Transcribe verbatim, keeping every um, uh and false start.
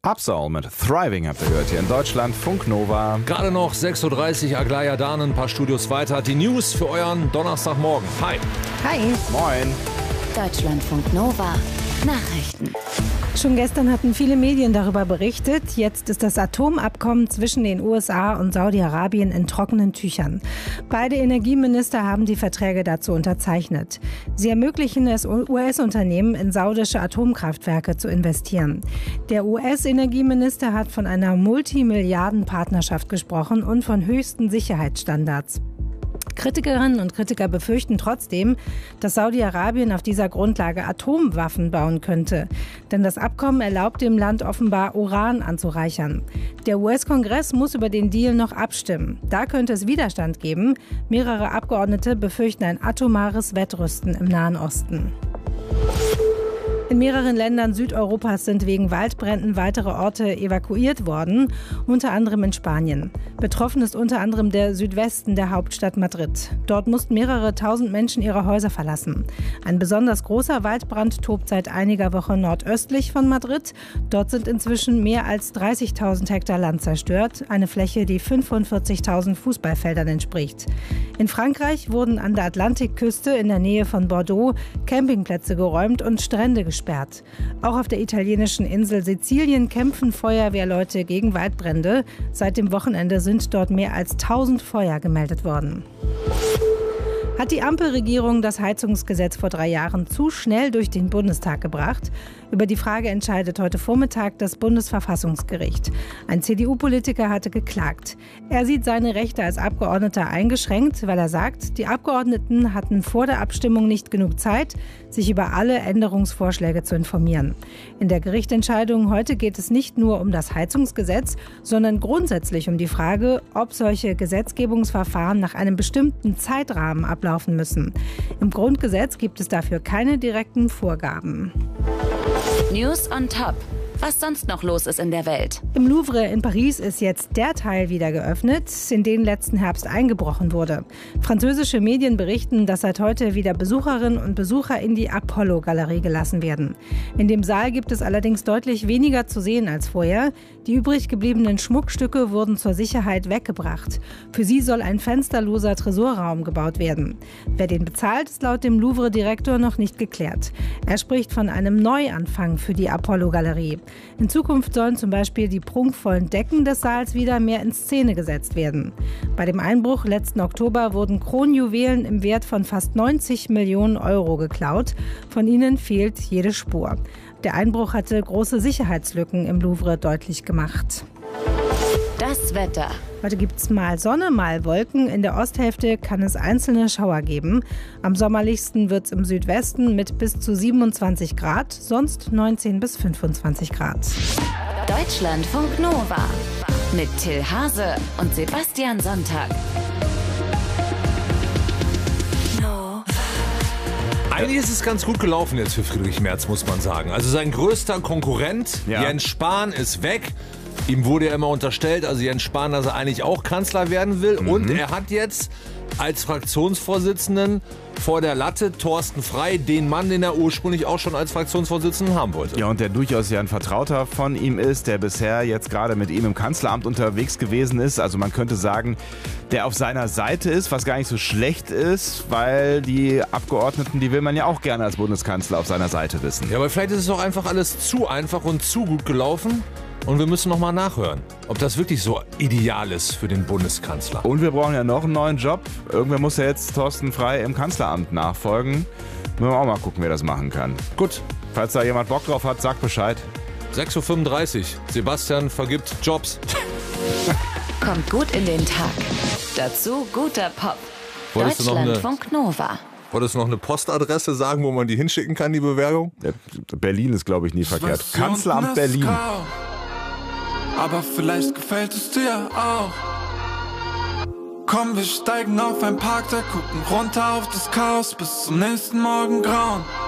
Upsoul mit Thriving habt ihr gehört hier in Deutschland, Funk Nova. Gerade noch sechs Uhr dreißig, Aglaya Dahnen, ein paar Studios weiter. Die News für euren Donnerstagmorgen. Hi. Hi. Moin. Deutschlandfunk Nova. Nachrichten. Schon gestern hatten viele Medien darüber berichtet. Jetzt ist das Atomabkommen zwischen den U S A und Saudi-Arabien in trockenen Tüchern. Beide Energieminister haben die Verträge dazu unterzeichnet. Sie ermöglichen es U S-Unternehmen, in saudische Atomkraftwerke zu investieren. Der U S-Energieminister hat von einer Multimilliarden-Partnerschaft gesprochen und von höchsten Sicherheitsstandards. Kritikerinnen und Kritiker befürchten trotzdem, dass Saudi-Arabien auf dieser Grundlage Atomwaffen bauen könnte. Denn das Abkommen erlaubt dem Land offenbar, Uran anzureichern. Der U S-Kongress muss über den Deal noch abstimmen. Da könnte es Widerstand geben. Mehrere Abgeordnete befürchten ein atomares Wettrüsten im Nahen Osten. In mehreren Ländern Südeuropas sind wegen Waldbränden weitere Orte evakuiert worden, unter anderem in Spanien. Betroffen ist unter anderem der Südwesten der Hauptstadt Madrid. Dort mussten mehrere tausend Menschen ihre Häuser verlassen. Ein besonders großer Waldbrand tobt seit einiger Woche nordöstlich von Madrid. Dort sind inzwischen mehr als dreißigtausend Hektar Land zerstört, eine Fläche, die fünfundvierzigtausend Fußballfeldern entspricht. In Frankreich wurden an der Atlantikküste in der Nähe von Bordeaux Campingplätze geräumt und Strände gesperrt. Auch auf der italienischen Insel Sizilien kämpfen Feuerwehrleute gegen Waldbrände. Seit dem Wochenende sind dort mehr als tausend Feuer gemeldet worden. Hat die Ampelregierung das Heizungsgesetz vor drei Jahren zu schnell durch den Bundestag gebracht? Über die Frage entscheidet heute Vormittag das Bundesverfassungsgericht. Ein C D U-Politiker hatte geklagt. Er sieht seine Rechte als Abgeordneter eingeschränkt, weil er sagt, die Abgeordneten hatten vor der Abstimmung nicht genug Zeit, sich über alle Änderungsvorschläge zu informieren. In der Gerichtsentscheidung heute geht es nicht nur um das Heizungsgesetz, sondern grundsätzlich um die Frage, ob solche Gesetzgebungsverfahren nach einem bestimmten Zeitrahmen ablaufen müssen. Im Grundgesetz gibt es dafür keine direkten Vorgaben. News on Top. Was sonst noch los ist in der Welt. Im Louvre in Paris ist jetzt der Teil wieder geöffnet, in den letzten Herbst eingebrochen wurde. Französische Medien berichten, dass seit heute wieder Besucherinnen und Besucher in die Apollo-Galerie gelassen werden. In dem Saal gibt es allerdings deutlich weniger zu sehen als vorher. Die übrig gebliebenen Schmuckstücke wurden zur Sicherheit weggebracht. Für sie soll ein fensterloser Tresorraum gebaut werden. Wer den bezahlt, ist laut dem Louvre-Direktor noch nicht geklärt. Er spricht von einem Neuanfang für die Apollo-Galerie. In Zukunft sollen zum Beispiel die prunkvollen Decken des Saals wieder mehr in Szene gesetzt werden. Bei dem Einbruch letzten Oktober wurden Kronjuwelen im Wert von fast neunzig Millionen Euro geklaut. Von ihnen fehlt jede Spur. Der Einbruch hatte große Sicherheitslücken im Louvre deutlich gemacht. Das Wetter. Heute gibt es mal Sonne, mal Wolken. In der Osthälfte kann es einzelne Schauer geben. Am sommerlichsten wird es im Südwesten mit bis zu siebenundzwanzig Grad, sonst neunzehn bis fünfundzwanzig Grad. Deutschlandfunk Nova mit Till Hase und Sebastian Sonntag. Eigentlich ist es ganz gut gelaufen jetzt für Friedrich Merz, muss man sagen. Also sein größter Konkurrent, Ja. Jens Spahn, ist weg. Ihm wurde ja immer unterstellt, also Jens Spahn, dass er eigentlich auch Kanzler werden will. Mhm. Und er hat jetzt als Fraktionsvorsitzenden vor der Latte Thorsten Frey, den Mann, den er ursprünglich auch schon als Fraktionsvorsitzenden haben wollte. Ja, und der durchaus ja ein Vertrauter von ihm ist, der bisher jetzt gerade mit ihm im Kanzleramt unterwegs gewesen ist. Also man könnte sagen, der auf seiner Seite ist, was gar nicht so schlecht ist, weil die Abgeordneten, die will man ja auch gerne als Bundeskanzler auf seiner Seite wissen. Ja, aber vielleicht ist es auch einfach alles zu einfach und zu gut gelaufen. Und wir müssen nochmal nachhören, ob das wirklich so ideal ist für den Bundeskanzler. Und wir brauchen ja noch einen neuen Job. Irgendwer muss ja jetzt Thorsten Frey im Kanzleramt nachfolgen. Müssen wir auch mal gucken, wer das machen kann. Gut. Falls da jemand Bock drauf hat, sagt Bescheid. sechs Uhr fünfunddreißig. Sebastian vergibt Jobs. Kommt gut in den Tag. Dazu guter Pop. Wolltest du noch eine- Deutschlandfunk Nova. Wolltest du noch eine Postadresse sagen, wo man die hinschicken kann, die Bewerbung? Ja, Berlin ist, glaube ich, nie verkehrt. Kanzleramt Berlin. Aber vielleicht gefällt es dir auch. Komm, wir steigen auf ein Parkdeck, gucken runter auf das Chaos bis zum nächsten Morgen grauen.